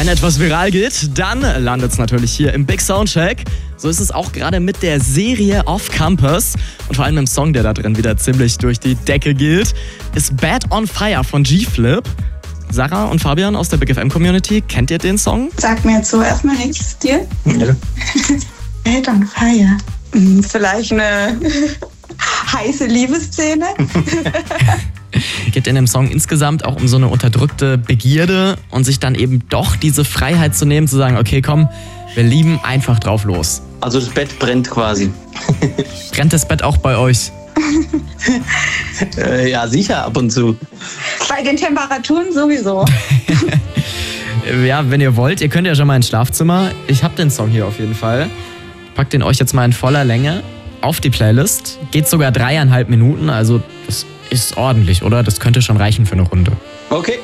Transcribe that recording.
Wenn etwas viral geht, dann landet es natürlich hier im Big Soundcheck. So ist es auch gerade mit der Serie Off Campus. Und vor allem im Song, der da drin wieder ziemlich durch die Decke geht, ist Bad on Fire von G-Flip. Sarah und Fabian aus der Big FM Community, kennt ihr den Song? Sagt mir jetzt so erstmal nichts, dir? Ja. Bad on Fire. Vielleicht eine heiße Liebesszene? Geht in dem Song insgesamt auch um so eine unterdrückte Begierde und sich dann eben doch diese Freiheit zu nehmen, zu sagen, okay, komm, wir lieben einfach drauf los. Also das Bett brennt quasi. Brennt das Bett auch bei euch? Ja, sicher, ab und zu. Bei den Temperaturen sowieso. Ja, wenn ihr wollt, ihr könnt ja schon mal ins Schlafzimmer. Ich habe den Song hier auf jeden Fall. Packt den euch jetzt mal in voller Länge auf die Playlist. Geht sogar 3,5 Minuten, also das ist ordentlich, oder? Das könnte schon reichen für eine Runde. Okay.